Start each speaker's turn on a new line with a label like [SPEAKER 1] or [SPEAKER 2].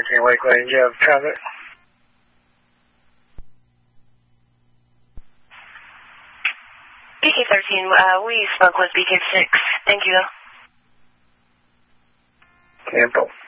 [SPEAKER 1] 13 Lakeland, you have traffic?
[SPEAKER 2] BK13, we spoke with BK6. Thank you.
[SPEAKER 1] Campo.